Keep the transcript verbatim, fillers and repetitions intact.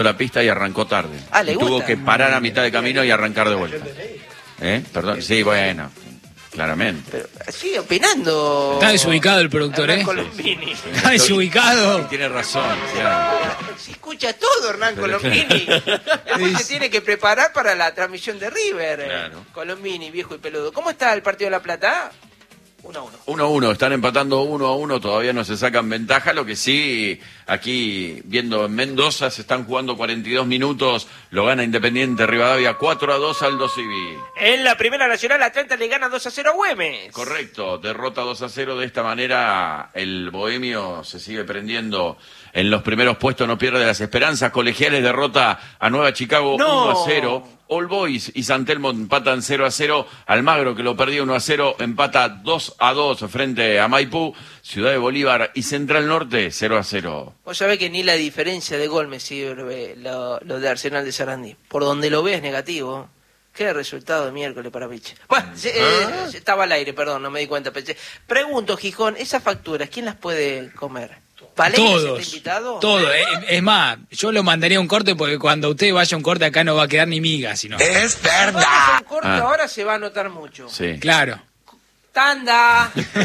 la pista y arrancó tarde. Ah, ¿le y tuvo gusta? que parar a mitad de camino y arrancar de vuelta. ¿Eh? Perdón, sí, bueno, claramente. Pero sigue opinando. Está desubicado el productor, Hernán ¿eh? Colombini. Está desubicado. Y tiene razón, claro. Se escucha todo, Hernán Colombini. Después se tiene que preparar para la transmisión de River. Claro. Colombini, viejo y peludo. ¿Cómo está el partido de La Plata? uno a uno. uno a uno, están empatando uno a uno, todavía no se sacan ventaja, lo que sí, aquí viendo en Mendoza se están jugando cuarenta y dos minutos, lo gana Independiente Rivadavia cuatro a dos Aldo Civi. En la Primera Nacional, Atlanta le gana dos a cero a Güemes. Correcto, derrota dos a cero, de esta manera el Bohemio se sigue prendiendo en los primeros puestos, no pierde las esperanzas. Colegiales derrota a Nueva Chicago No. uno a cero. All Boys y San Telmo empatan cero a cero. Almagro, que lo perdía uno a cero, empata dos a dos frente a Maipú. Ciudad de Bolívar y Central Norte cero a cero. Vos sabés que ni la diferencia de gol me sirve lo, lo de Arsenal de Sarandí. Por donde lo ves negativo. Qué resultado de miércoles para Piche. Bueno, eh, ¿Ah? estaba al aire, perdón, no me di cuenta. Piche. Pregunto, Gijón, ¿esas facturas quién las puede comer? ¿Valencia Todos, está invitado? todo. Es, es más, yo lo mandaría a un corte porque cuando usted vaya a un corte acá no va a quedar ni miga, sino. Es Vamos a verdad. un corto, Ah. ahora se va a notar mucho. Sí. Claro. Tanda.